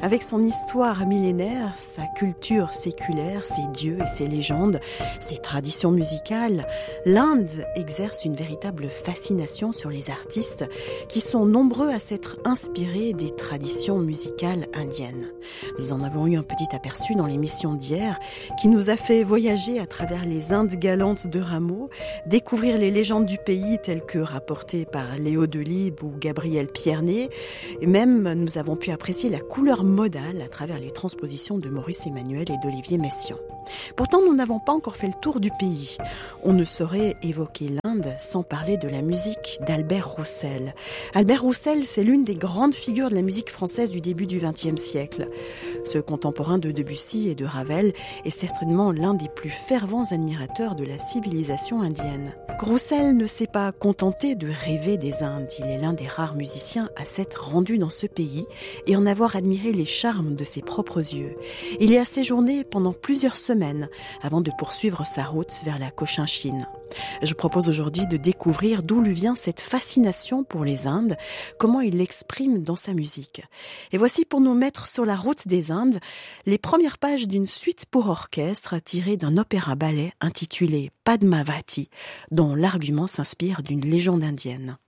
Avec son histoire millénaire, sa culture séculaire, ses dieux et ses légendes, ses traditions musicales, l'Inde exerce une véritable fascination sur les artistes qui sont nombreux à s'être inspirés des traditions musicales indiennes. Nous en avons eu un petit aperçu dans l'émission d'hier qui nous a fait voyager à travers les Indes galantes de Rameau, découvrir les légendes du pays telles que rapportées par Léo Delibes ou Gabriel Pierné, et même nous avons pu apprécier la couleur modale à travers les transpositions de Maurice Emmanuel et d'Olivier Messiaen. Pourtant, nous n'avons pas encore fait le tour du pays. On ne saurait évoquer l'Inde sans parler de la musique d'Albert Roussel. Albert Roussel, c'est l'une des grandes figures de la musique française du début du XXe siècle. Ce contemporain de Debussy et de Ravel est certainement l'un des plus fervents admirateurs de la civilisation indienne. Roussel ne s'est pas contenté de rêver des Indes. Il est l'un des rares musiciens à s'être rendu dans ce pays et en avoir admiré les charmes de ses propres yeux. Il y a séjourné pendant plusieurs semaines avant de poursuivre sa route vers la Cochinchine. Je propose aujourd'hui de découvrir d'où lui vient cette fascination pour les Indes, comment il l'exprime dans sa musique. Et voici pour nous mettre sur la route des Indes les premières pages d'une suite pour orchestre tirée d'un opéra-ballet intitulé Padmavati, dont l'argument s'inspire d'une légende indienne.